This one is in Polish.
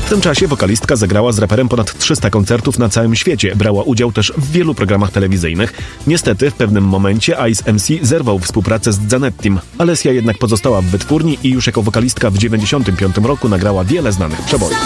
W tym czasie wokalistka zagrała z raperem ponad 300 koncertów na całym świecie. Brała udział też w wielu programach telewizyjnych. Niestety w pewnym momencie Ice MC zerwał współpracę z Zanettim. Alessia jednak pozostała w wytwórni i już jako wokalistka w 1995 roku nagrała wiele znanych przebojów.